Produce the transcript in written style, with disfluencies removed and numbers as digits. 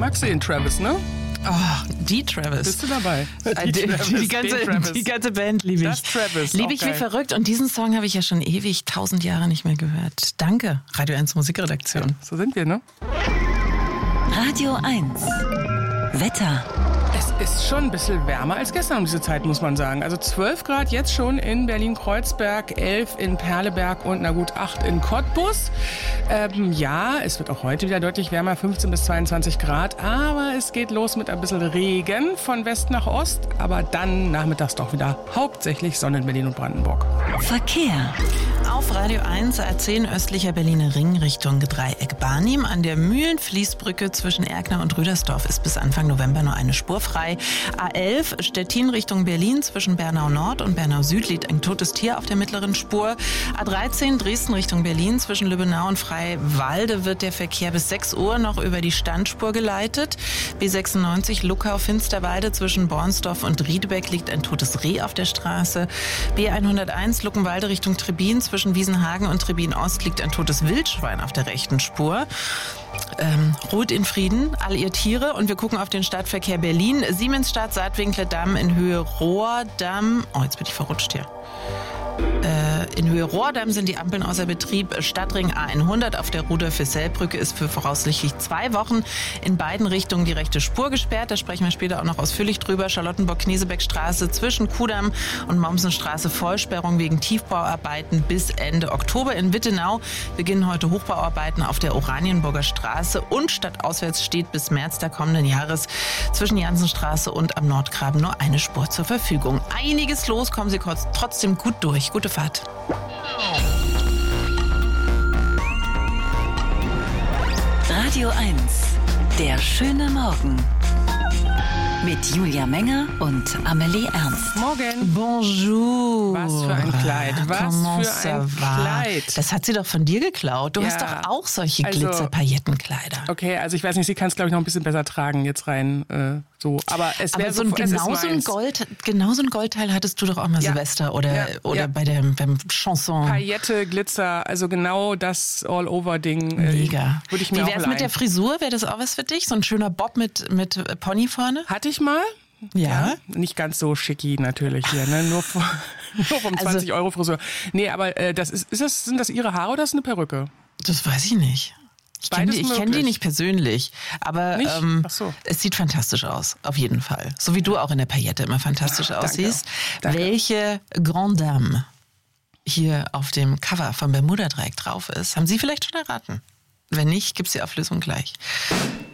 Magst du den Travis, ne? Oh, die Travis. Bist du dabei? Die ganze Band liebe ich. Das Travis. Liebe ich wie verrückt. Und diesen Song habe ich ja schon ewig 1000 Jahre nicht mehr gehört. Danke, Radio 1 Musikredaktion. Ja, so sind wir, ne? Radio 1. Wetter. Es ist schon ein bisschen wärmer als gestern um diese Zeit, muss man sagen. Also 12 Grad jetzt schon in Berlin-Kreuzberg, 11 in Perleberg und na gut 8 in Cottbus. Ja, es wird auch heute wieder deutlich wärmer, 15 bis 22 Grad. Aber es geht los mit ein bisschen Regen von West nach Ost. Aber dann nachmittags doch wieder hauptsächlich Sonne in Berlin und Brandenburg. Verkehr. Auf Radio 1 A10 östlicher Berliner Ring Richtung Dreieck Barnim. An der Mühlenfließbrücke zwischen Erkner und Rüdersdorf ist bis Anfang November nur eine Spur frei. A11 Stettin Richtung Berlin zwischen Bernau Nord und Bernau Süd liegt ein totes Tier auf der mittleren Spur. A13 Dresden Richtung Berlin zwischen Lübbenau und Freiwalde wird der Verkehr bis 6 Uhr noch über die Standspur geleitet. B96 Luckau-Finsterwalde zwischen Bornsdorf und Riedebeck liegt ein totes Reh auf der Straße. B101 Luckenwalde Richtung Trebin zwischen Wiesenhagen und Trebin Ost liegt ein totes Wildschwein auf der rechten Spur. Ruht in Frieden, all ihr Tiere. Und wir gucken auf den Stadtverkehr Berlin. Siemensstadt, Saatwinkler-Damm in Höhe Rohrdamm. Oh, jetzt bin ich verrutscht hier. In Höhe Rohrdamm sind die Ampeln außer Betrieb. Stadtring A100 auf der Rudolf-Wissell-Brücke ist für voraussichtlich 2 Wochen in beiden Richtungen die rechte Spur gesperrt. Da sprechen wir später auch noch ausführlich drüber. Charlottenburg-Knesebeck-Straße zwischen Kudamm und Mommsenstraße Vollsperrung wegen Tiefbauarbeiten bis Ende Oktober. In Wittenau beginnen heute Hochbauarbeiten auf der Oranienburger Straße und stadtauswärts steht bis März der kommenden Jahres zwischen Jansenstraße und am Nordgraben nur eine Spur zur Verfügung. Einiges los, kommen Sie trotzdem gut durch. Gute Fahrt. Radio 1. Der schöne Morgen. Mit Julia Menger und Amelie Ernst. Morgen. Bonjour. Was für ein Kleid. Was für ein Kleid. Das hat sie doch von dir geklaut. Du hast doch auch solche Glitzer-Paillettenkleider. Okay, also ich weiß nicht, sie kann es glaube ich noch ein bisschen besser tragen jetzt rein so. Aber es wäre so genau so ein Goldteil hattest du doch auch mal Silvester oder beim Chanson. Paillette, Glitzer, also genau das All-Over-Ding. Mega. Würde ich mir Wie wär's mit der Frisur? Wäre das auch was für dich? So ein schöner Bob mit Pony vorne? Hatte ich mal. Ja. Nicht ganz so schicki natürlich hier, ne? Nur vom 20-Euro-Frisur. Nee, aber sind das ihre Haare oder ist das eine Perücke? Das weiß ich nicht. Ich kenne die nicht persönlich, aber es sieht fantastisch aus, auf jeden Fall. So wie du auch in der Paillette immer fantastisch aussiehst. Danke. Welche Grande Dame hier auf dem Cover vom Bermuda-Dreieck drauf ist, haben Sie vielleicht schon erraten? Wenn nicht, gibt's die Auflösung gleich.